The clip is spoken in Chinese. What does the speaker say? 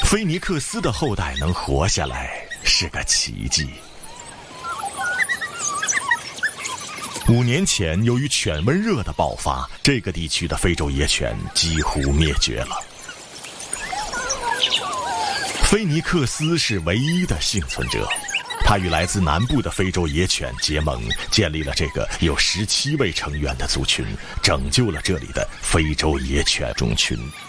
菲尼克斯的后代能活下来是个奇迹。5年前，由于犬瘟热的爆发，这个地区的非洲野犬几乎灭绝了。菲尼克斯是唯一的幸存者，他与来自南部的非洲野犬结盟，建立了这个有17位成员的族群，拯救了这里的非洲野犬种群。